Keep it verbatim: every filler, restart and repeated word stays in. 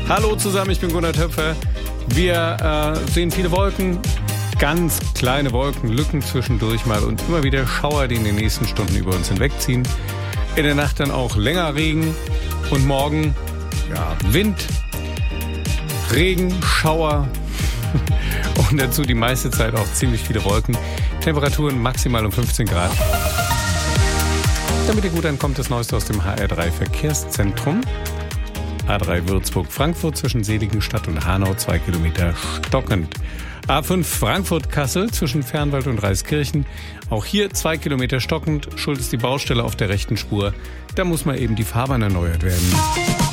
Hallo zusammen, ich bin Gunnar Töpfer. Wir äh, sehen viele Wolken, ganz kleine Wolken, Lücken zwischendurch mal und immer wieder Schauer, die in den nächsten Stunden über uns hinwegziehen. In der Nacht dann auch länger Regen und morgen ja, Wind, Regen, Schauer und dazu die meiste Zeit auch ziemlich viele Wolken. Temperaturen maximal um fünfzehn Grad. Damit ihr gut ankommt, das Neueste aus dem H R drei Verkehrszentrum. A drei Würzburg-Frankfurt zwischen Seligenstadt und Hanau, zwei Kilometer stockend. A fünf Frankfurt-Kassel zwischen Fernwald und Reiskirchen. Auch hier zwei Kilometer stockend. Schuld ist die Baustelle auf der rechten Spur. Da muss mal eben die Fahrbahn erneuert werden.